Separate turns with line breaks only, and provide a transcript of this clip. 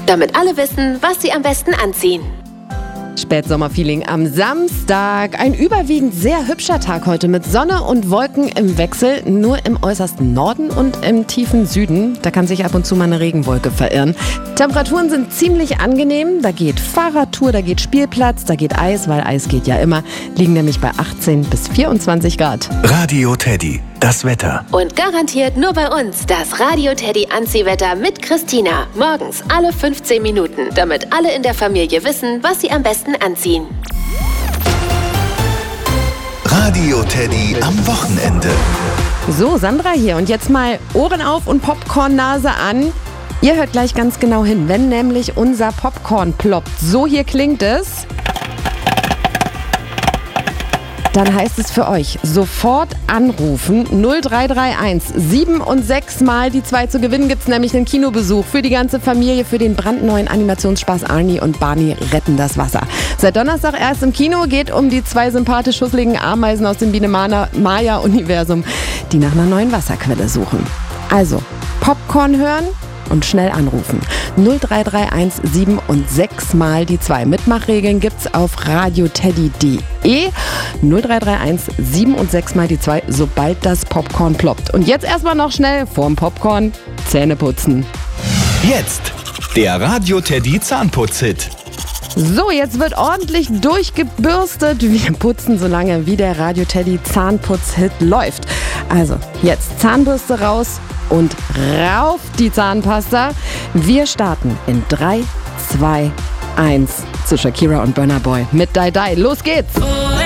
damit alle wissen, was sie am besten anziehen.
Spätsommerfeeling am Samstag. Ein überwiegend sehr hübscher Tag heute mit Sonne und Wolken im Wechsel. Nur im äußersten Norden und im tiefen Süden. Da kann sich ab und zu mal eine Regenwolke verirren. Temperaturen sind ziemlich angenehm. Da geht Fahrradtour, da geht Spielplatz, da geht Eis, weil Eis geht ja immer. Liegen nämlich bei 18 bis 24 Grad.
Radio Teddy, das Wetter.
Und garantiert nur bei uns das Radio Teddy Anziehwetter mit Christina. Morgens alle 15 Minuten, damit alle in der Familie wissen, was sie am besten anziehen.
Radio Teddy am Wochenende.
So, Sandra hier und jetzt mal Ohren auf und Popcorn-Nase an. Ihr hört gleich ganz genau hin, wenn nämlich unser Popcorn ploppt. So hier klingt es. Dann heißt es für euch, sofort anrufen, 0331 7 und 6 Mal die 2 zu gewinnen. Gibt es nämlich einen Kinobesuch für die ganze Familie für den brandneuen Animationsspaß Arnie und Barney retten das Wasser. Seit Donnerstag erst im Kino, geht um die 2 sympathisch schusseligen Ameisen aus dem Biene-Maya-Universum, die nach einer neuen Wasserquelle suchen. Also, Popcorn hören und schnell anrufen. 0331 7 und 6 Mal die 2. Mitmachregeln gibt's auf radioteddy.de. 0331 7 und 6 Mal die 2, sobald das Popcorn ploppt. Und jetzt erstmal noch schnell vorm Popcorn Zähne putzen.
Jetzt der Radio Teddy Zahnputz-Hit.
So, jetzt wird ordentlich durchgebürstet. Wir putzen so lange, wie der Radio Teddy Zahnputz-Hit läuft. Also, jetzt Zahnbürste raus und rauf die Zahnpasta. Wir starten in 3, 2, 1 zu Shakira und Burna Boy mit Die Die. Los geht's!